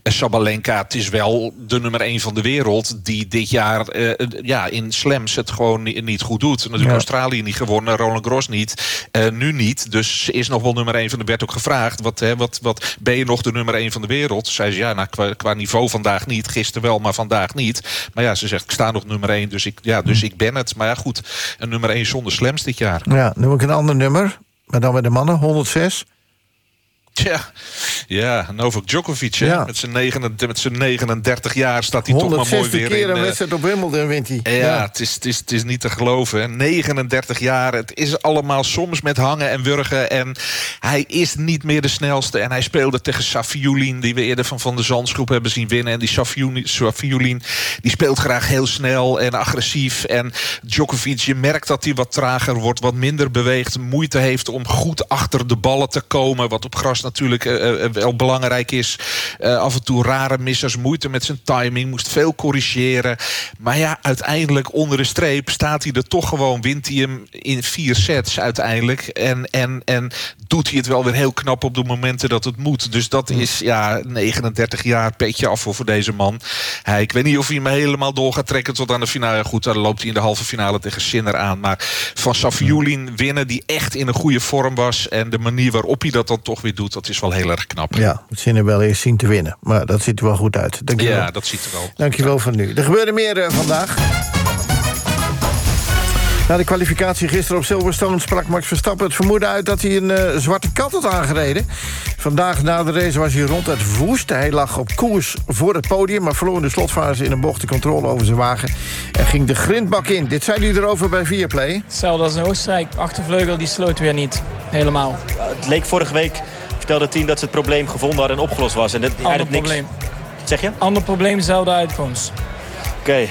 Sabalenka, het is wel de nummer 1 van de wereld die dit jaar in slams het gewoon niet goed doet. Natuurlijk Australië niet gewonnen, Roland Garros niet, nu niet. Dus ze is nog wel nummer 1 van de, werd ook gevraagd. Wat ben je nog de nummer 1 van de wereld? Zei ze, qua niveau vandaag niet. Gisteren wel, maar vandaag niet. Maar ja, ze zegt, ik sta nog nummer 1, dus ik ben het. Maar ja, goed, een nummer 1 zonder slams dit jaar. Ja, noem ik een ander nummer, maar dan bij de mannen, 106. Ja, Novak Djokovic. Ja. Met zijn 39 jaar staat hij toch maar mooi weer in. 160 keer een wedstrijd op Wimbledon wint hij. Ja. Het is niet te geloven. Hè. 39 jaar, het is allemaal soms met hangen en wurgen. En hij is niet meer de snelste. En hij speelde tegen Safiullin, die we eerder van de Zandsgroep hebben zien winnen. En die Safiullin, die speelt graag heel snel en agressief. En Djokovic, je merkt dat hij wat trager wordt, wat minder beweegt, moeite heeft om goed achter de ballen te komen, wat op gras natuurlijk wel belangrijk is. Af en toe rare missers, moeite met zijn timing, moest veel corrigeren. Maar ja, uiteindelijk onder de streep staat hij er toch gewoon, wint hij hem in 4 sets uiteindelijk. En doet hij het wel weer heel knap op de momenten dat het moet. Dus dat is 39 jaar, petje af voor deze man. Ik weet niet of hij hem helemaal door gaat trekken tot aan de finale. Ja, goed, dan loopt hij in de halve finale tegen Sinner aan. Maar van Safiullin winnen, die echt in een goede vorm was, en de manier waarop hij dat dan toch weer doet, dat is wel heel erg knap. Ja, het Sinner wel eerst zien te winnen. Maar dat ziet er wel goed uit. Dankjewel. Ja, dat ziet er wel. Dankjewel voor nu. Er gebeurde meer vandaag. Na de kwalificatie gisteren op Silverstone sprak Max Verstappen het vermoeden uit dat hij een zwarte kat had aangereden. Vandaag na de race was hij ronduit woest. Hij lag op koers voor het podium, maar verloor in de slotfase in een bocht de controle over zijn wagen en ging de grindbak in. Dit zei hij erover bij Viaplay. Hetzelfde als in Oostenrijk. Achtervleugel die sloot weer niet. Helemaal. Het leek vorige week, vertelde het team, dat ze het probleem gevonden hadden en opgelost was. En dat eigenlijk niks. Probleem. Zeg je? Ander probleem, dezelfde uitkomst. Oké.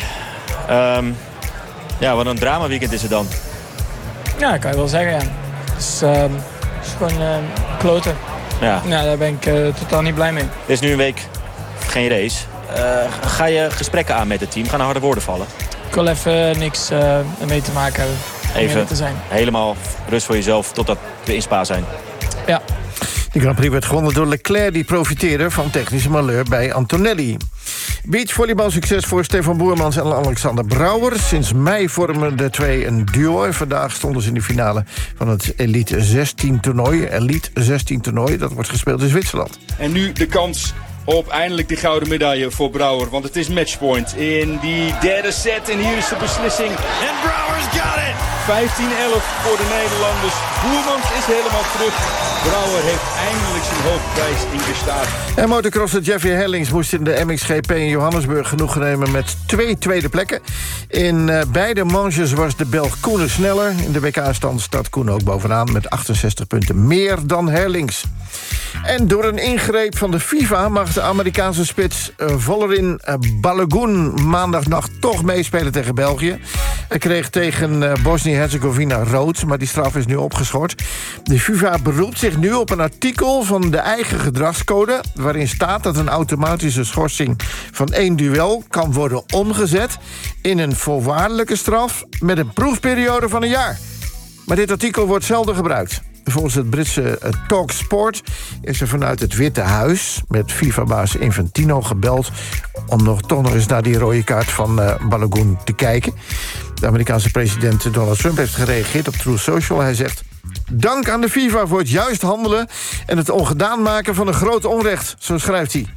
Wat een dramaweekend is het dan. Ja, dat kan je wel zeggen, ja. Dus het is gewoon kloten. Ja, daar ben ik totaal niet blij mee. Er is nu een week geen race. Ga je gesprekken aan met het team? Gaan er harde woorden vallen? Ik wil even niks mee te maken hebben. Even te zijn. Helemaal rust voor jezelf totdat we in Spa zijn. Ja. De Grand Prix werd gewonnen door Leclerc, die profiteerde van technische malheur bij Antonelli. Beachvolleybal succes voor Stefan Boermans en Alexander Brouwer. Sinds mei vormen de twee een duo. En vandaag stonden ze in de finale van het Elite 16 toernooi. Elite 16 toernooi, dat wordt gespeeld in Zwitserland. En nu de kans op eindelijk die gouden medaille voor Brouwer. Want het is matchpoint in die derde set. En hier is de beslissing. En Brouwer's got it! 15-11 voor de Nederlanders. Boermans is helemaal terug. Brouwer heeft eindelijk zijn hoofdprijs ingestaat. En motocrosser Jeffrey Hellings moest in de MXGP in Johannesburg genoegen nemen met 2 tweede plekken. In beide manches was de Belg Koenen sneller. In de WK-stand staat Koenen ook bovenaan met 68 punten meer dan Hellings. En door een ingreep van de FIFA mag de Amerikaanse spits Volerin Balogun maandagnacht toch meespelen tegen België. Hij kreeg tegen Bosnië-Herzegovina rood, maar die straf is nu opgeschort. De FIFA beroept zich nu op een artikel van de eigen gedragscode, waarin staat dat een automatische schorsing van 1 duel kan worden omgezet in een voorwaardelijke straf met een proefperiode van 1 jaar. Maar dit artikel wordt zelden gebruikt. Volgens het Britse Talksport is er vanuit het Witte Huis met FIFA-baas Infantino gebeld om toch nog eens naar die rode kaart van Balogun te kijken. De Amerikaanse president Donald Trump heeft gereageerd op Truth Social. Hij zegt: dank aan de FIFA voor het juist handelen en het ongedaan maken van een groot onrecht. Zo schrijft hij.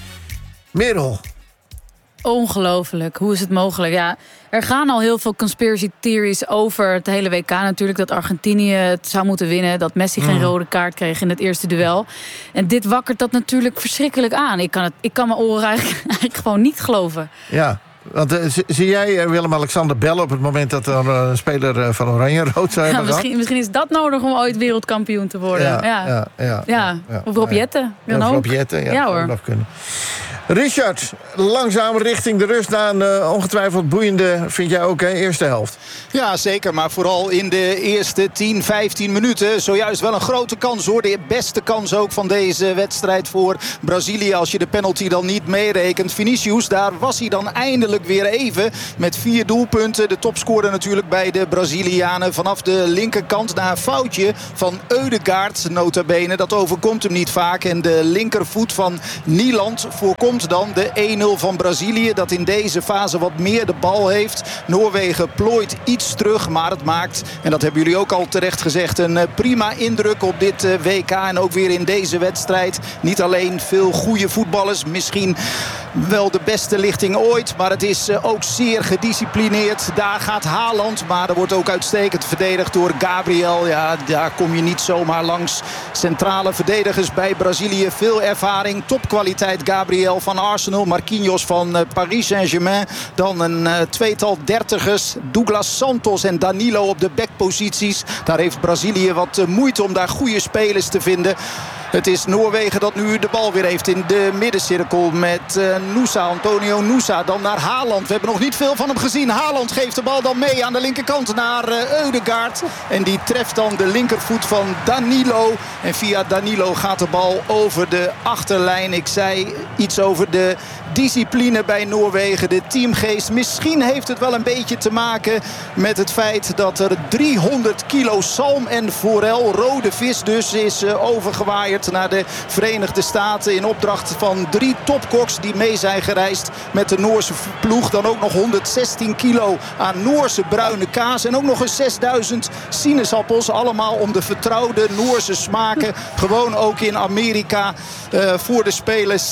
Merel. Ongelooflijk. Hoe is het mogelijk? Ja, er gaan al heel veel conspiracy theories over het hele WK natuurlijk. Dat Argentinië het zou moeten winnen. Dat Messi geen rode kaart kreeg in het eerste duel. En dit wakkert dat natuurlijk verschrikkelijk aan. Ik kan mijn oren eigenlijk gewoon niet geloven. Ja. Want zie jij Willem-Alexander bellen op het moment dat er een speler van Oranje rood zou hebben gehad? Misschien is dat nodig om ooit wereldkampioen te worden. Ja. Of Rob Jetten. Rob Jetten, ja, hoor. dat kunnen. Richard, langzaam richting de rust na een ongetwijfeld boeiende, vind jij ook, hè, eerste helft. Ja, zeker. Maar vooral in de eerste 10, 15 minuten. Zojuist wel een grote kans, hoor. De beste kans ook van deze wedstrijd voor Brazilië. Als je de penalty dan niet meerekent. Vinicius, daar was hij dan eindelijk weer even. Met 4 doelpunten. De topscorer natuurlijk bij de Brazilianen. Vanaf de linkerkant na een foutje van Ødegaard. Nota bene, dat overkomt hem niet vaak. En de linkervoet van Nieland voorkomt dan de 1-0 van Brazilië. Dat in deze fase wat meer de bal heeft. Noorwegen plooit iets terug. Maar het maakt, en dat hebben jullie ook al terecht gezegd, een prima indruk op dit WK. En ook weer in deze wedstrijd. Niet alleen veel goede voetballers. Misschien wel de beste lichting ooit. Maar het is ook zeer gedisciplineerd. Daar gaat Haaland. Maar er wordt ook uitstekend verdedigd door Gabriel. Ja, daar kom je niet zomaar langs. Centrale verdedigers bij Brazilië. Veel ervaring. Topkwaliteit Gabriel van Arsenal. Marquinhos van Paris Saint-Germain. Dan een tweetal dertigers. Douglas Santos en Danilo op de backposities. Daar heeft Brazilië wat moeite om daar goede spelers te vinden. Het is Noorwegen dat nu de bal weer heeft in de middencirkel met Nusa, Antonio Nusa. Dan naar Haaland. We hebben nog niet veel van hem gezien. Haaland geeft de bal dan mee aan de linkerkant naar Ødegaard. En die treft dan de linkervoet van Danilo. En via Danilo gaat de bal over de achterlijn. Ik zei iets over de discipline bij Noorwegen. De teamgeest. Misschien heeft het wel een beetje te maken met het feit dat er 300 kilo zalm en forel, rode vis dus, is overgewaaid naar de Verenigde Staten in opdracht van 3 topkoks die mee zijn gereisd met de Noorse ploeg. Dan ook nog 116 kilo aan Noorse bruine kaas en ook nog eens 6000 sinaasappels. Allemaal om de vertrouwde Noorse smaken gewoon ook in Amerika voor de spelers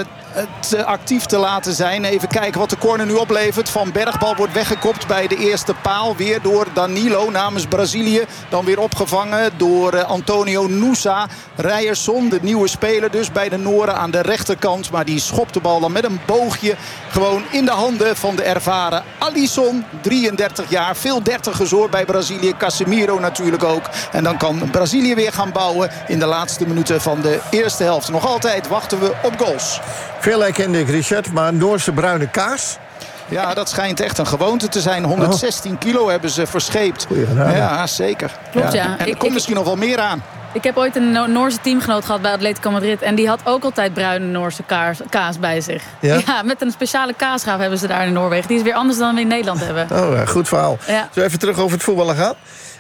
het actief te laten zijn. Even kijken wat de corner nu oplevert. Van Bergbal wordt weggekopt bij de eerste paal. Weer door Danilo namens Brazilië. Dan weer opgevangen door Antonio Nusa. Rijerson, de nieuwe speler dus bij de Noren aan de rechterkant. Maar die schopt de bal dan met een boogje gewoon in de handen van de ervaren Alisson. 33 jaar. Veel dertigers hoor bij Brazilië. Casemiro natuurlijk ook. En dan kan Brazilië weer gaan bouwen in de laatste minuten van de eerste helft. Nog altijd wachten we op goals. Veel herkende ik, Richard, maar Noorse bruine kaas? Ja, dat schijnt echt een gewoonte te zijn. 116 kilo hebben ze verscheept. Ja, zeker. Klopt, ja. En er komt misschien nog wel meer aan. Ik heb ooit een Noorse teamgenoot gehad bij Atletico Madrid. En die had ook altijd bruine Noorse kaas bij zich. Ja, met een speciale kaasgraaf hebben ze daar in Noorwegen. Die is weer anders dan we in Nederland hebben. Oh, goed verhaal. Ja. Zullen we even terug over het voetballen gaan?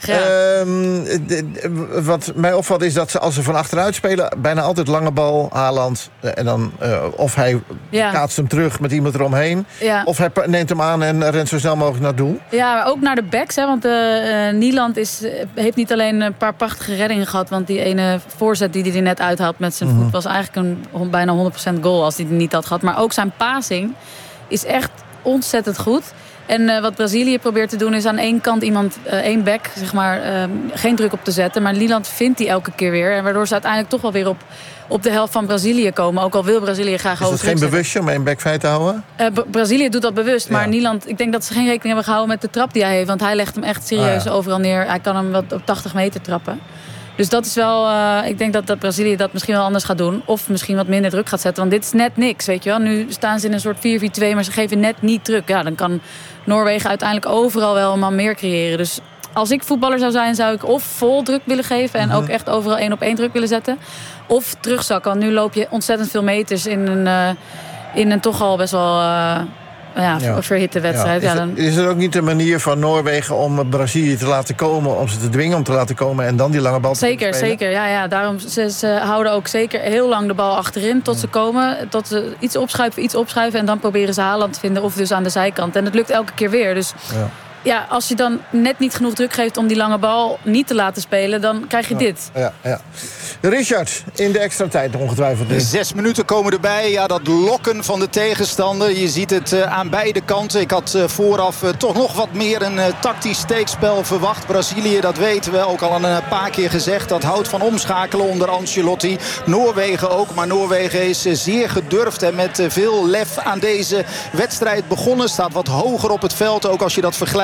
Wat mij opvalt is dat ze, als ze van achteruit spelen, bijna altijd lange bal, Haaland. En dan of hij kaatst hem terug met iemand eromheen. Ja. Of hij neemt hem aan en rent zo snel mogelijk naar het doel. Ja, maar ook naar de backs. Hè, want Nieland heeft niet alleen een paar prachtige reddingen gehad. Want die ene voorzet die hij er net uithaalt met zijn voet was eigenlijk een bijna 100% goal als hij die niet had gehad. Maar ook zijn passing is echt ontzettend goed. En wat Brazilië probeert te doen is aan één kant één back, zeg maar, geen druk op te zetten. Maar Nieland vindt die elke keer weer. En waardoor ze uiteindelijk toch wel weer op de helft van Brazilië komen. Ook al wil Brazilië graag over. Is dat geen bewustje om één back vrij te houden? Brazilië doet dat bewust. Ja. Maar Nieland, ik denk dat ze geen rekening hebben gehouden met de trap die hij heeft. Want hij legt hem echt serieus overal neer. Hij kan hem wat op 80 meter trappen. Dus dat is wel, ik denk dat Brazilië dat misschien wel anders gaat doen. Of misschien wat minder druk gaat zetten. Want dit is net niks, weet je wel. Nu staan ze in een soort 4-4-2, maar ze geven net niet druk. Ja, dan kan Noorwegen uiteindelijk overal wel maar meer creëren. Dus als ik voetballer zou zijn, zou ik of vol druk willen geven. En ook echt overal 1-op-1 druk willen zetten. Of terugzakken. Want nu loop je ontzettend veel meters in een toch al best wel verhitte wedstrijd. Ja. Is er ook niet een manier van Noorwegen om Brazilië te laten komen, om ze te dwingen om te laten komen en dan die lange bal te spelen? Zeker. Ja. Daarom ze houden ook zeker heel lang de bal achterin tot ze komen. Tot ze iets opschuiven en dan proberen ze Haaland te vinden of dus aan de zijkant. En dat lukt elke keer weer. Dus ja, als je dan net niet genoeg druk geeft om die lange bal niet te laten spelen, dan krijg je dit. Ja. Richard, in de extra tijd ongetwijfeld. 6 minuten komen erbij. Ja, dat lokken van de tegenstander. Je ziet het aan beide kanten. Ik had vooraf toch nog wat meer een tactisch steekspel verwacht. Brazilië, dat weten we, ook al een paar keer gezegd. Dat houdt van omschakelen onder Ancelotti. Noorwegen ook, maar Noorwegen is zeer gedurfd en met veel lef aan deze wedstrijd begonnen. Staat wat hoger op het veld, ook als je dat vergelijkt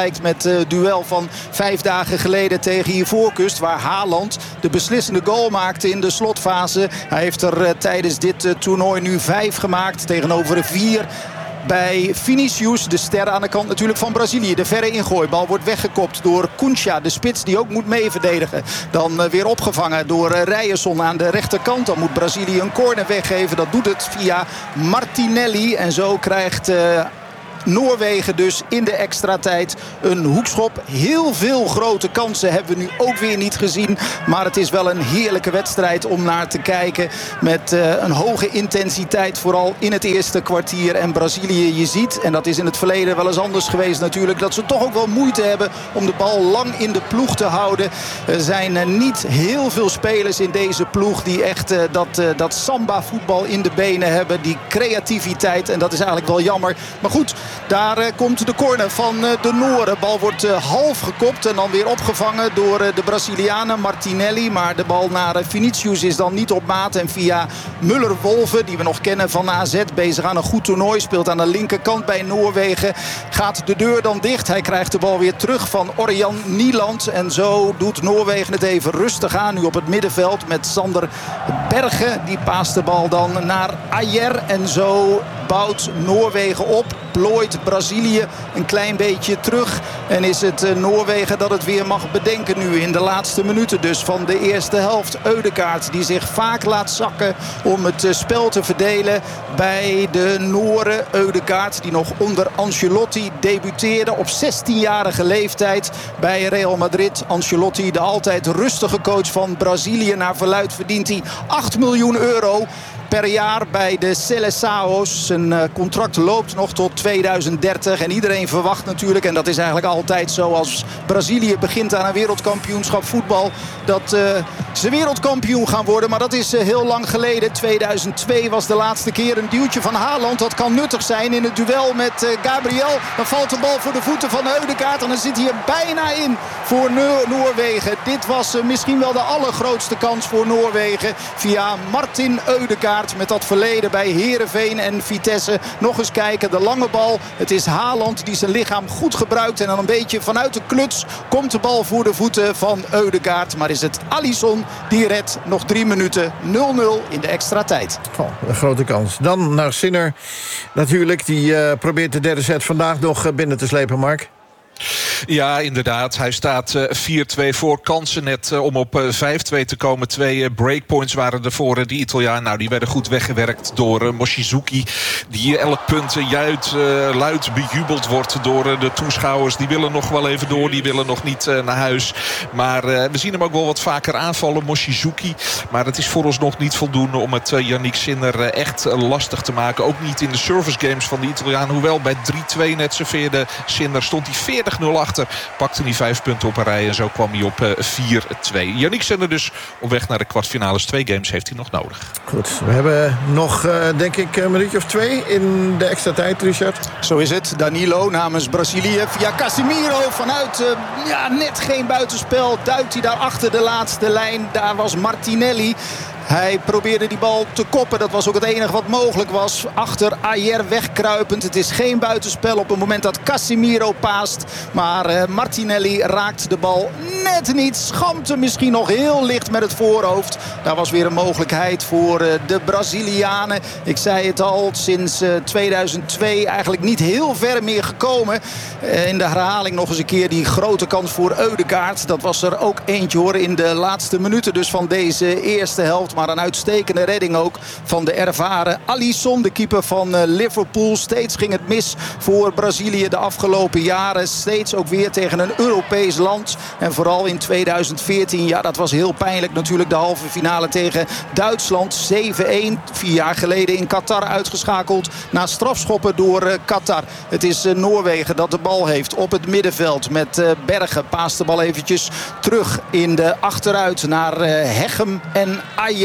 vergelijkt met het duel van 5 dagen geleden tegen Ivoorkust, waar Haaland de beslissende goal maakte in de slotfase. Hij heeft er tijdens dit toernooi nu 5 gemaakt tegenover 4 bij Vinicius, de ster aan de kant natuurlijk van Brazilië. De verre ingooibal wordt weggekopt door Cunha, de spits die ook moet meeverdedigen. Dan weer opgevangen door Ryerson aan de rechterkant. Dan moet Brazilië een corner weggeven. Dat doet het via Martinelli. En zo krijgt Noorwegen dus in de extra tijd een hoekschop. Heel veel grote kansen hebben we nu ook weer niet gezien. Maar het is wel een heerlijke wedstrijd om naar te kijken. Met een hoge intensiteit, vooral in het eerste kwartier. En Brazilië, je ziet, en dat is in het verleden wel eens anders geweest natuurlijk, dat ze toch ook wel moeite hebben om de bal lang in de ploeg te houden. Er zijn niet heel veel spelers in deze ploeg die echt dat samba voetbal in de benen hebben. Die creativiteit, en dat is eigenlijk wel jammer. Maar goed, daar komt de corner van de Nooren. Bal wordt half gekopt en dan weer opgevangen door de Brazilianen Martinelli. Maar de bal naar Vinicius is dan niet op maat. En via Müller-Wolve, die we nog kennen van AZ, bezig aan een goed toernooi, speelt aan de linkerkant bij Noorwegen, gaat de deur dan dicht. Hij krijgt de bal weer terug van Orjan Nieland. En zo doet Noorwegen het even rustig aan nu op het middenveld met Sander Berge. Die paast de bal dan naar Ajer. En zo bouwt Noorwegen op, plooit Brazilië een klein beetje terug. En is het Noorwegen dat het weer mag bedenken nu in de laatste minuten dus van de eerste helft. Ødegaard die zich vaak laat zakken om het spel te verdelen bij de Nooren. Ødegaard die nog onder Ancelotti debuteerde op 16-jarige leeftijd bij Real Madrid. Ancelotti, de altijd rustige coach van Brazilië. Naar verluidt verdient hij €8 miljoen per jaar bij de Seleçao's. Zijn contract loopt nog tot 2030. En iedereen verwacht natuurlijk, en dat is eigenlijk altijd zo als Brazilië begint aan een wereldkampioenschap voetbal, dat ze wereldkampioen gaan worden. Maar dat is heel lang geleden. 2002 was de laatste keer. Een duwtje van Haaland. Dat kan nuttig zijn in het duel met Gabriel. Dan valt de bal voor de voeten van Ødegaard. En dan zit hij er bijna in voor Noorwegen. Dit was misschien wel de allergrootste kans voor Noorwegen. Via Martin Ødegaard. Met dat verleden bij Heerenveen en Vitesse. Nog eens kijken, de lange bal. Het is Haaland die zijn lichaam goed gebruikt. En dan een beetje vanuit de kluts komt de bal voor de voeten van Ødegaard. Maar is het Alisson die redt. Nog 3 minuten, 0-0 in de extra tijd. Oh, een grote kans. Dan naar Sinner natuurlijk. Die probeert de derde set vandaag nog binnen te slepen, Mark. Ja, inderdaad. Hij staat 4-2 voor. Kansen net om op 5-2 te komen. 2 breakpoints waren er voor die Italiaan. Nou, die werden goed weggewerkt door Mochizuki. Die elk punt luid bejubeld wordt door de toeschouwers. Die willen nog wel even door. Die willen nog niet naar huis. Maar we zien hem ook wel wat vaker aanvallen, Mochizuki. Maar het is voor ons nog niet voldoende om het Yannick Sinner echt lastig te maken. Ook niet in de service games van de Italiaan. Hoewel bij 3-2 net serveerde Sinner, stond hij 40-0 achter. Pakte hij 5 punten op een rij en zo kwam hij op 4-2. Yannick Sinner dus op weg naar de kwartfinales. 2 games heeft hij nog nodig. Goed, we hebben nog denk ik een minuutje of 2 in de extra tijd, Richard. Zo is het. Danilo namens Brazilië via Casemiro vanuit net geen buitenspel. Duikt hij daar achter de laatste lijn. Daar was Martinelli. Hij probeerde die bal te koppen. Dat was ook het enige wat mogelijk was. Achter Ajer wegkruipend. Het is geen buitenspel op het moment dat Casemiro paast. Maar Martinelli raakt de bal net niet. Schampte misschien nog heel licht met het voorhoofd. Daar was weer een mogelijkheid voor de Brazilianen. Ik zei het al, sinds 2002 eigenlijk niet heel ver meer gekomen. In de herhaling nog eens een keer die grote kans voor Ødegaard. Dat was er ook eentje hoor in de laatste minuten dus van deze eerste helft. Maar een uitstekende redding ook van de ervaren Alisson, de keeper van Liverpool. Steeds ging het mis voor Brazilië de afgelopen jaren. Steeds ook weer tegen een Europees land. En vooral in 2014, ja, dat was heel pijnlijk natuurlijk. De halve finale tegen Duitsland. 7-1, 4 jaar geleden in Qatar uitgeschakeld. Na strafschoppen door Qatar. Het is Noorwegen dat de bal heeft op het middenveld met Bergen. Paast de bal eventjes terug in de achteruit naar Hegem en Ajer.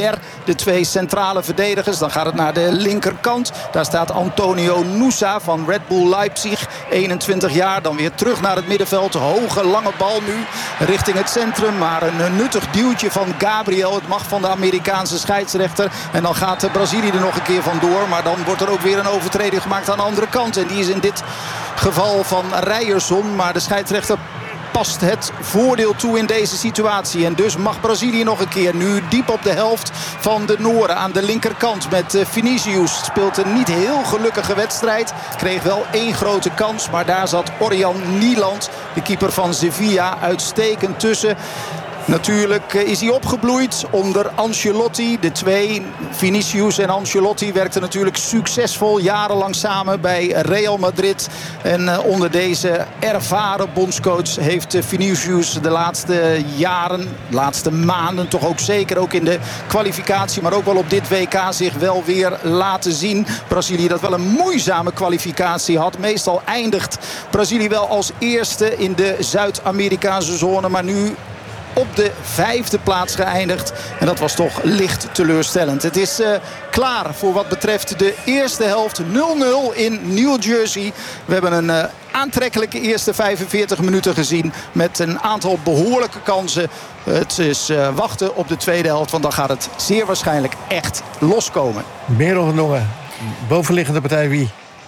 Javier, de 2 centrale verdedigers. Dan gaat het naar de linkerkant. Daar staat Antonio Nusa van Red Bull Leipzig, 21 jaar. Dan weer terug naar het middenveld. Hoge, lange bal nu richting het centrum. Maar een nuttig duwtje van Gabriel. Het mag van de Amerikaanse scheidsrechter. En dan gaat Brazilië er nog een keer vandoor. Maar dan wordt er ook weer een overtreding gemaakt aan de andere kant. En die is in dit geval van Ryerson. Maar de scheidsrechter past het voordeel toe in deze situatie. En dus mag Brazilië nog een keer. Nu diep op de helft van de Nooren aan de linkerkant met Vinicius. Speelt een niet heel gelukkige wedstrijd. Kreeg wel 1 grote kans. Maar daar zat Orjan Nieland, de keeper van Sevilla, uitstekend tussen. Natuurlijk is hij opgebloeid onder Ancelotti. De 2, Vinicius en Ancelotti, werkten natuurlijk succesvol jarenlang samen bij Real Madrid. En onder deze ervaren bondscoach heeft Vinicius de laatste jaren, laatste maanden toch ook zeker, ook in de kwalificatie, maar ook wel op dit WK zich wel weer laten zien. Brazilië dat wel een moeizame kwalificatie had. Meestal eindigt Brazilië wel als eerste in de Zuid-Amerikaanse zone, maar nu op de 5e plaats geëindigd. En dat was toch licht teleurstellend. Het is klaar voor wat betreft de eerste helft. 0-0 in New Jersey. We hebben een aantrekkelijke eerste 45 minuten gezien. Met een aantal behoorlijke kansen. Het is wachten op de tweede helft. Want dan gaat het zeer waarschijnlijk echt loskomen. Merel genomen. Bovenliggende partij wie?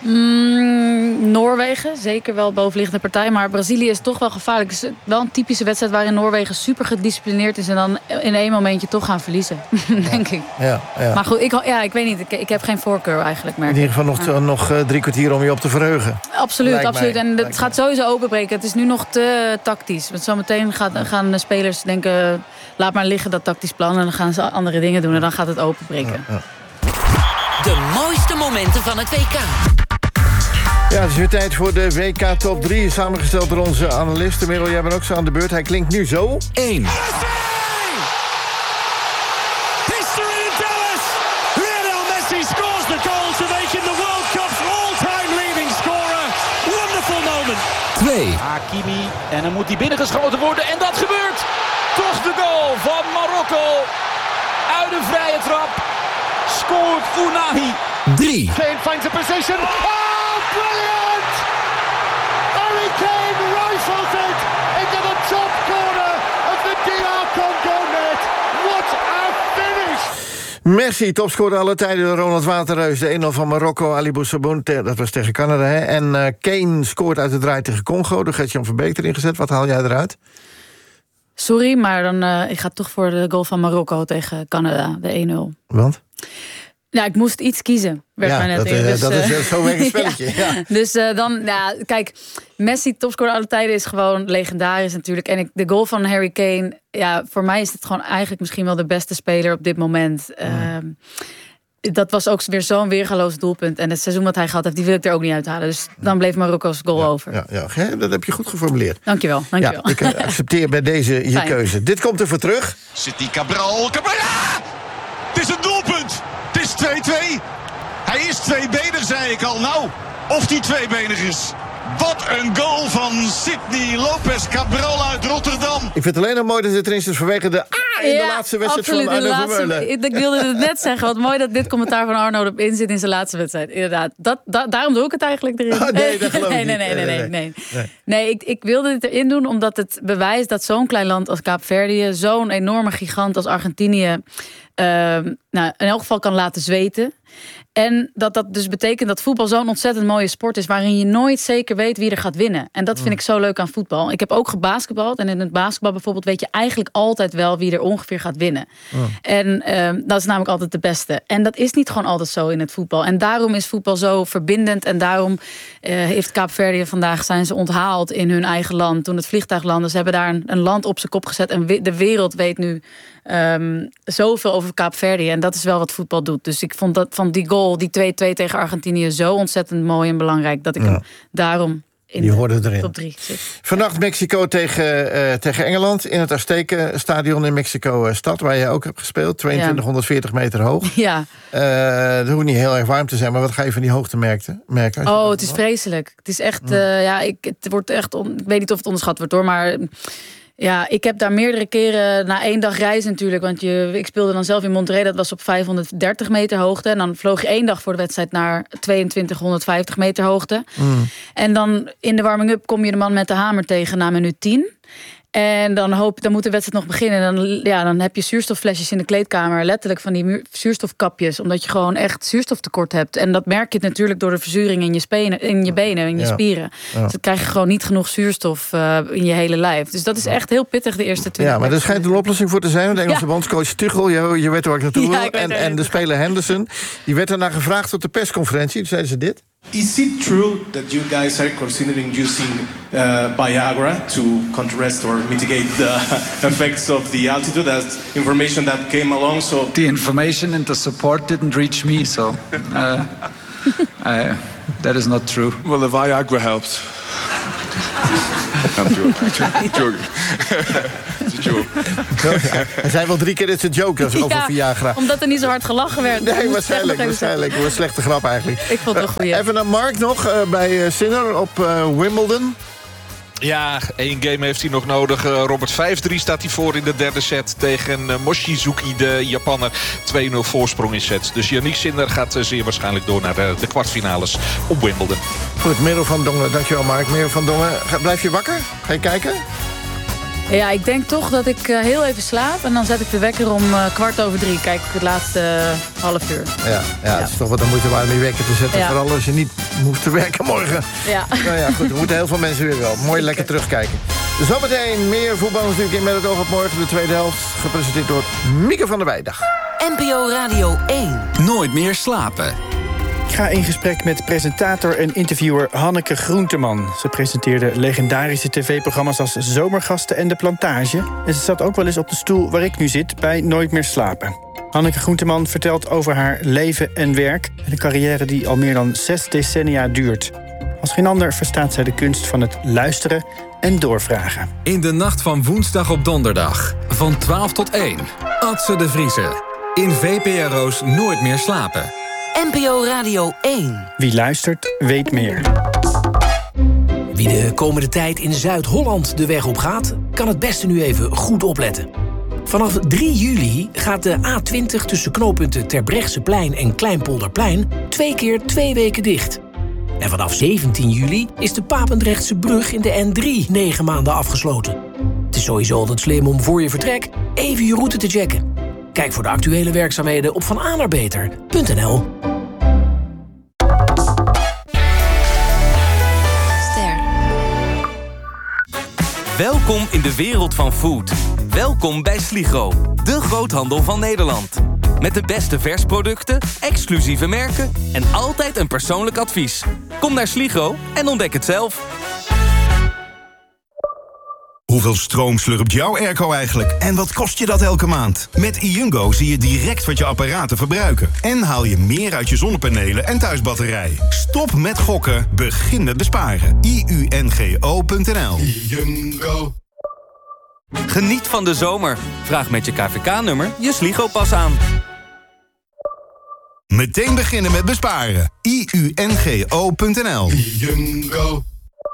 Noorwegen, zeker wel bovenliggende partij. Maar Brazilië is toch wel gevaarlijk. Het is wel een typische wedstrijd waarin Noorwegen super gedisciplineerd is en dan in één momentje toch gaan verliezen. Denk ik. Ja. Maar goed, ik weet niet. Ik heb geen voorkeur eigenlijk, merk ik. In ieder geval nog 3 kwartier om je op te verheugen. Absoluut. En het gaat sowieso openbreken. Het is nu nog te tactisch. Want zometeen gaan de spelers denken, laat maar liggen dat tactisch plan. En dan gaan ze andere dingen doen en dan gaat het openbreken. Ja. De mooiste momenten van het WK. Ja, het is weer tijd voor de WK Top 3. Samengesteld door onze analisten. Merel, jij bent ook zo aan de beurt. Hij klinkt nu zo. 1. History in Dallas. Lionel Messi scores the goal to make him the World Cup's all-time leading scorer. Wonderful moment. 2. Hakimi. En dan moet hij binnengeschoten worden. En dat gebeurt. Toch de goal van Marokko. Uit een vrije trap. Scoort Ounahi. 3. Kane finds a position. Oh, brilliant! Harry Kane rifles it into the top corner of the DR Congo net. What a finish! Messi, topscorer alle tijden, Ronald Waterreus. De 1-0 van Marokko, Ali Boussaboun, dat was tegen Canada. Hè? En Kane scoort uit de draai tegen Congo. Door Gert-Jan Verbeek erin gezet. Wat haal jij eruit? Sorry, maar dan, ik ga toch voor de goal van Marokko tegen Canada, de 1-0. Want? Ja, ik moest iets kiezen. Dat is zo werkt een spelletje. Ja. Dus dan, kijk, Messi, topscorer alle tijden, is gewoon legendarisch natuurlijk. En de goal van Harry Kane, ja, voor mij is het gewoon eigenlijk misschien wel de beste speler op dit moment. Dat was ook weer zo'n weergaloos doelpunt. En het seizoen wat hij gehad heeft, die wil ik er ook niet uithalen. Dus dan bleef Marokko's goal over. Ja, dat heb je goed geformuleerd. Dankjewel. Ja, ik accepteer bij deze je keuze. Dit komt er voor terug. Zit die Cabral. Het is een doelpunt. Het is 2-2. Hij is tweebenig, zei ik al. Nou, of die tweebenig is. Wat een goal van Sidney Lopez Cabral uit Rotterdam. Ik vind het alleen nog mooi dat het erin is vanwege de de laatste wedstrijd absoluut, van Arno Vermeulen. Ik wilde het net zeggen. Wat mooi dat dit commentaar van Arno erin zit in zijn laatste wedstrijd. Inderdaad. Daarom doe ik het eigenlijk erin. Nee, dat geloof ik niet. Nee, ik wilde dit erin doen omdat het bewijst dat zo'n klein land als Kaapverdië, zo'n enorme gigant als Argentinië, in elk geval kan laten zweten. En dat dus betekent dat voetbal zo'n ontzettend mooie sport is, waarin je nooit zeker weet wie er gaat winnen. En dat vind ik zo leuk aan voetbal. Ik heb ook gebasketbald. En in het basketbal bijvoorbeeld weet je eigenlijk altijd wel wie er ongeveer gaat winnen. En dat is namelijk altijd de beste. En dat is niet gewoon altijd zo in het voetbal. En daarom is voetbal zo verbindend. En daarom heeft Kaapverdië vandaag, zijn ze onthaald in hun eigen land. Toen het vliegtuig landde, ze hebben daar een land op zijn kop gezet. En de wereld weet nu zoveel over Kaapverdië. En dat is wel wat voetbal doet. Dus ik vond dat van die goal, die 2-2 tegen Argentinië, zo ontzettend mooi en belangrijk dat ik hem daarom in de top 3 zit. Vannacht Mexico tegen Engeland in het Aztekenstadion in Mexico-stad, waar je ook hebt gespeeld. 2240 meter hoog. Ja. Het hoeft niet heel erg warm te zijn, maar wat ga je van die hoogte merken? Het is vreselijk. Het is echt, het wordt echt, ik weet niet of het onderschat wordt hoor, maar Ja, ik heb daar meerdere keren na 1 dag reizen natuurlijk. Want ik speelde dan zelf in Monterrey. Dat was op 530 meter hoogte. En dan vloog je 1 dag voor de wedstrijd naar 2250 meter hoogte. En dan in de warming-up kom je de man met de hamer tegen na minuut 10. En dan moet de wedstrijd nog beginnen. Dan heb je zuurstofflesjes in de kleedkamer. Letterlijk van die zuurstofkapjes. Omdat je gewoon echt zuurstoftekort hebt. En dat merk je natuurlijk door de verzuring in je benen, in je spieren. Ja. Dus dan krijg je gewoon niet genoeg zuurstof in je hele lijf. Dus dat is echt heel pittig de eerste 20 maar er schijnt een oplossing voor te zijn. De Engelse bondscoach Tuchel, je weet waar ik naartoe wil. En de speler Henderson, die werd daarna gevraagd op de persconferentie. Toen zeiden ze dit. Is it true that you guys are considering using Viagra to contrast or mitigate the effects of the altitude? That's information that came along. So the information and the support didn't reach me, so that is not true. Well, the Viagra helps. I'm joking. It's a joke. Hij zei wel 3 keer it's a joke over Viagra. Omdat er niet zo hard gelachen werd. Nee, waarschijnlijk. Wat een slechte grap eigenlijk. Ik vond het wel goed. Even naar Mark nog bij Sinner op Wimbledon. Ja, 1 game heeft hij nog nodig. Robert 5-3 staat hij voor in de derde set tegen Mochizuki, de Japanner. 2-0 voorsprong in sets. Dus Yannick Sinner gaat zeer waarschijnlijk door naar de kwartfinales op Wimbledon. Goed, Merel van Dongen. Dankjewel, Mark. Merel van Dongen, blijf je wakker? Ga je kijken? Ja, ik denk toch dat ik heel even slaap. En dan zet ik de wekker om 3:15. Kijk ik het laatste half uur. Ja, het is toch wat dan moeite waard om je wekker te zetten. Ja. Vooral als je niet hoeft te werken morgen. Ja. Nou ja, goed. Er moeten heel veel mensen weer wel. Mooi lekker terugkijken. Zometeen meer voetbal natuurlijk in Met het oog op morgen. De tweede helft, gepresenteerd door Mieke van der Weijdag. NPO Radio 1. Nooit meer slapen. Ik ga in gesprek met presentator en interviewer Hanneke Groenteman. Ze presenteerde legendarische tv-programma's als Zomergasten en De Plantage. En ze zat ook wel eens op de stoel waar ik nu zit bij Nooit meer slapen. Hanneke Groenteman vertelt over haar leven en werk en een carrière die al meer dan 6 decennia duurt. Als geen ander verstaat zij de kunst van het luisteren en doorvragen. In de nacht van woensdag op donderdag, van 12 tot 1. Adse de Vriese. In VPRO's Nooit meer slapen. NPO Radio 1. Wie luistert, weet meer. Wie de komende tijd in Zuid-Holland de weg op gaat, kan het beste nu even goed opletten. Vanaf 3 juli gaat de A20 tussen knooppunten Terbrechtseplein en Kleinpolderplein 2 keer 2 weken dicht. En vanaf 17 juli is de Papendrechtse brug in de N3 9 maanden afgesloten. Het is sowieso altijd slim om voor je vertrek even je route te checken. Kijk voor de actuele werkzaamheden op vanaanarbeter.nl. Welkom in de wereld van food. Welkom bij Sligro, de groothandel van Nederland. Met de beste versproducten, exclusieve merken en altijd een persoonlijk advies. Kom naar Sligro en ontdek het zelf. Hoeveel stroom slurpt jouw airco eigenlijk? En wat kost je dat elke maand? Met iUngo zie je direct wat je apparaten verbruiken. En haal je meer uit je zonnepanelen en thuisbatterij. Stop met gokken, begin met besparen. iungo.nl. iUngo. Geniet van de zomer. Vraag met je KVK-nummer je Sligo-pas aan. Meteen beginnen met besparen. iungo.nl. iUngo.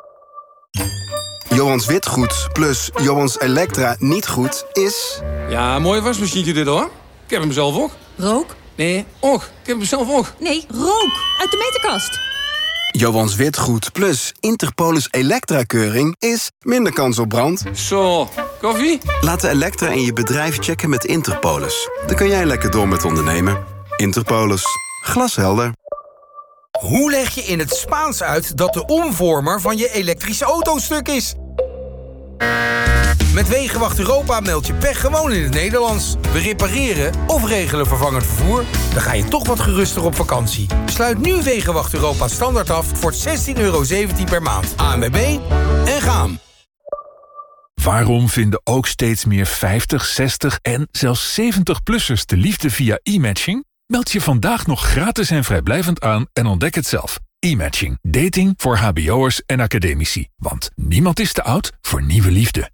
Johans Witgoed plus Johans Elektra niet goed is... Ja, een mooie wasmachientje dit hoor. Ik heb hem zelf ook. Rook? Nee, och. Ik heb hem zelf ook. Nee, rook. Uit de meterkast. Johans Witgoed plus Interpolis Elektra-keuring is minder kans op brand. Zo, koffie? Laat de Elektra in je bedrijf checken met Interpolis. Dan kan jij lekker door met ondernemen. Interpolis. Glashelder. Hoe leg je in het Spaans uit dat de omvormer van je elektrische auto stuk is? Met Wegenwacht Europa meld je pech gewoon in het Nederlands. We repareren of regelen vervangend vervoer. Dan ga je toch wat geruster op vakantie. Sluit nu Wegenwacht Europa standaard af voor €16,17 per maand. ANWB en gaan. Waarom vinden ook steeds meer 50, 60 en zelfs 70-plussers de liefde via e-matching? Meld je vandaag nog gratis en vrijblijvend aan en ontdek het zelf. E-matching. Dating voor hbo'ers en academici. Want niemand is te oud voor nieuwe liefde.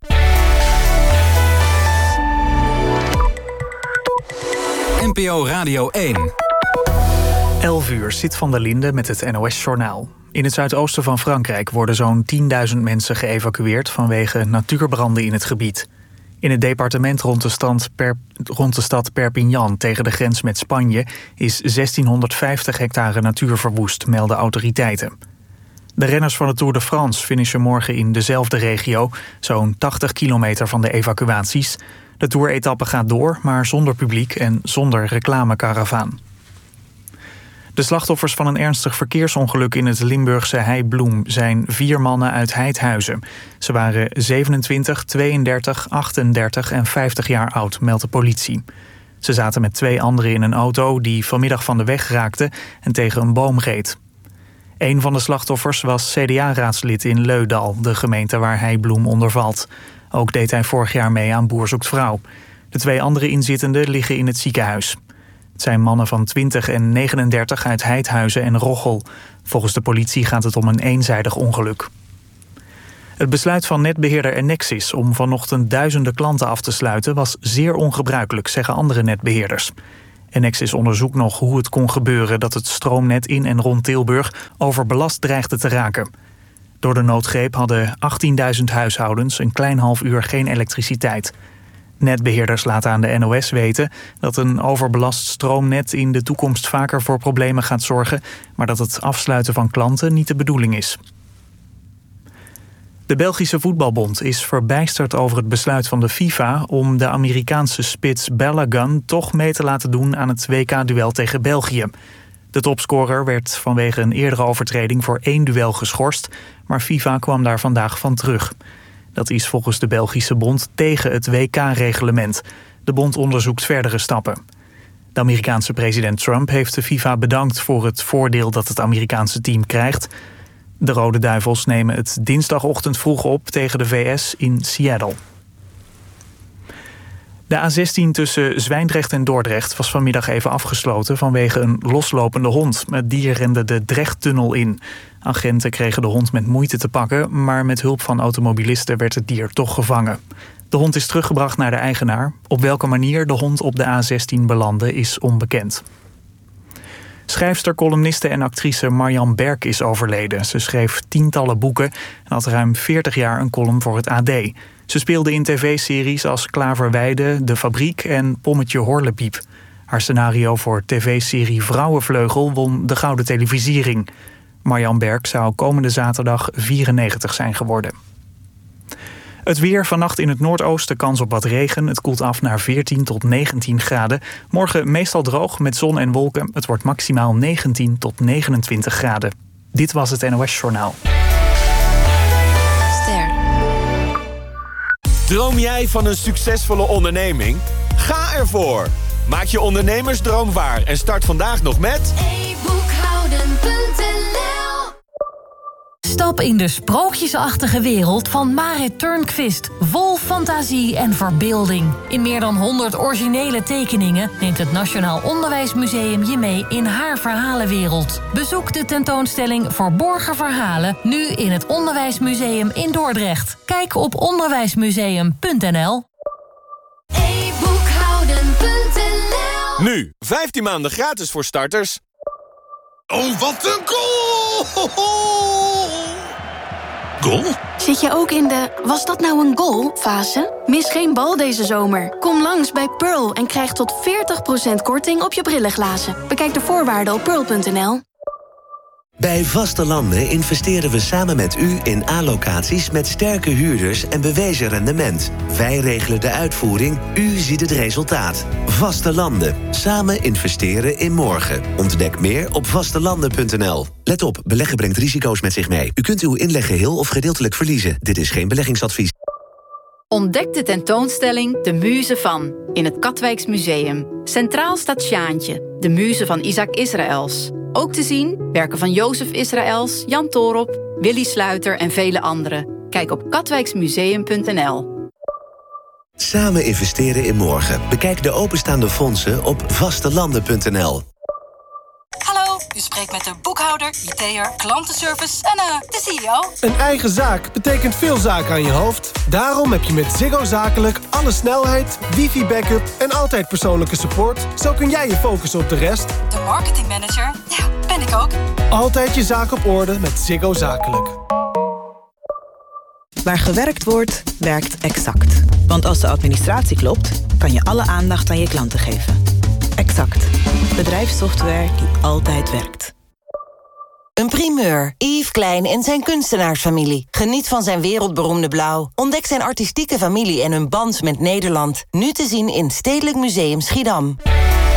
NPO Radio 1. 11 uur, Siet van der Linde met het NOS-journaal. In het zuidoosten van Frankrijk worden zo'n 10.000 mensen geëvacueerd vanwege natuurbranden in het gebied. In het departement rond de stad Perpignan tegen de grens met Spanje is 1650 hectare natuur verwoest, melden autoriteiten. De renners van de Tour de France finishen morgen in dezelfde regio, zo'n 80 kilometer van de evacuaties. De Tour-etappe gaat door, maar zonder publiek en zonder reclamekaravaan. De slachtoffers van een ernstig verkeersongeluk in het Limburgse Heibloem zijn 4 mannen uit Heidhuizen. Ze waren 27, 32, 38 en 50 jaar oud, meldt de politie. Ze zaten met 2 anderen in een auto die vanmiddag van de weg raakte en tegen een boom reed. Een van de slachtoffers was CDA-raadslid in Leudal, de gemeente waar Heibloem onder valt. Ook deed hij vorig jaar mee aan Boer zoekt vrouw. De 2 andere inzittenden liggen in het ziekenhuis. Het zijn mannen van 20 en 39 uit Heidhuizen en Roggel. Volgens de politie gaat het om een eenzijdig ongeluk. Het besluit van netbeheerder Enexis om vanochtend duizenden klanten af te sluiten was zeer ongebruikelijk, zeggen andere netbeheerders. Enexis onderzoekt nog hoe het kon gebeuren dat het stroomnet in en rond Tilburg overbelast dreigde te raken. Door de noodgreep hadden 18.000 huishoudens een klein half uur geen elektriciteit. Netbeheerders laten aan de NOS weten dat een overbelast stroomnet in de toekomst vaker voor problemen gaat zorgen, maar dat het afsluiten van klanten niet de bedoeling is. De Belgische Voetbalbond is verbijsterd over het besluit van de FIFA om de Amerikaanse spits Balogun toch mee te laten doen aan het WK-duel tegen België. De topscorer werd vanwege een eerdere overtreding voor 1 duel geschorst, maar FIFA kwam daar vandaag van terug. Dat is volgens de Belgische bond tegen het WK-reglement. De bond onderzoekt verdere stappen. De Amerikaanse president Trump heeft de FIFA bedankt voor het voordeel dat het Amerikaanse team krijgt. De Rode Duivels nemen het dinsdagochtend vroeg op tegen de VS in Seattle. De A16 tussen Zwijndrecht en Dordrecht was vanmiddag even afgesloten vanwege een loslopende hond. Het dier rende de Drechttunnel in. Agenten kregen de hond met moeite te pakken, maar met hulp van automobilisten werd het dier toch gevangen. De hond is teruggebracht naar de eigenaar. Op welke manier de hond op de A16 belandde is onbekend. Schrijfster, columniste en actrice Marjan Berk is overleden. Ze schreef tientallen boeken en had ruim 40 jaar een column voor het AD. Ze speelde in tv-series als Klaverweide, De Fabriek en Pommetje Horlepiep. Haar scenario voor tv-serie Vrouwenvleugel won de Gouden Televisiering. Marjan Berk zou komende zaterdag 94 zijn geworden. Het weer, vannacht in het noordoosten kans op wat regen. Het koelt af naar 14 tot 19 graden. Morgen meestal droog met zon en wolken. Het wordt maximaal 19 tot 29 graden. Dit was het NOS Journaal. Droom jij van een succesvolle onderneming? Ga ervoor! Maak je ondernemersdroom waar en start vandaag nog met e-boekhouden.nl. Stap in de sprookjesachtige wereld van Marit Turnquist. Vol fantasie en verbeelding. In meer dan 100 originele tekeningen neemt het Nationaal Onderwijsmuseum je mee in haar verhalenwereld. Bezoek de tentoonstelling Verborgen Verhalen nu in het Onderwijsmuseum in Dordrecht. Kijk op onderwijsmuseum.nl. e-boekhouden.nl. Nu, 15 maanden gratis voor starters. Oh, wat een goal! Goal? Zit je ook in de "was dat nou een goal" fase? Mis geen bal deze zomer. Kom langs bij Pearl en krijg tot 40% korting op je brillenglazen. Bekijk de voorwaarden op pearl.nl. Bij Vaste Landen investeren we samen met u in A-locaties met sterke huurders en bewezen rendement. Wij regelen de uitvoering, u ziet het resultaat. Vaste Landen. Samen investeren in morgen. Ontdek meer op vastelanden.nl. Let op, beleggen brengt risico's met zich mee. U kunt uw inleg geheel of gedeeltelijk verliezen. Dit is geen beleggingsadvies. Ontdek de tentoonstelling De Muze van in het Katwijks Museum. Centraal staat Sjaantje, de muze van Isaac Israëls. Ook te zien werken van Jozef Israëls, Jan Toorop, Willy Sluiter en vele anderen. Kijk op katwijksmuseum.nl. Samen investeren in morgen. Bekijk de openstaande fondsen op vastelanden.nl. Hallo, u spreekt met de boekhouder, IT'er, klantenservice en de CEO. Een eigen zaak betekent veel zaken aan je hoofd. Daarom heb je met Ziggo Zakelijk alle snelheid, wifi-backup en altijd persoonlijke support. Zo kun jij je focussen op de rest. De marketingmanager? Ja, Ben ik ook. Altijd je zaak op orde met Ziggo Zakelijk. Waar gewerkt wordt, werkt Exact. Want als de administratie klopt, kan je alle aandacht aan je klanten geven. Exact. Bedrijfssoftware die altijd werkt. Een primeur. Yves Klein en zijn kunstenaarsfamilie. Geniet van zijn wereldberoemde blauw. Ontdek zijn artistieke familie en hun band met Nederland. Nu te zien in Stedelijk Museum Schiedam.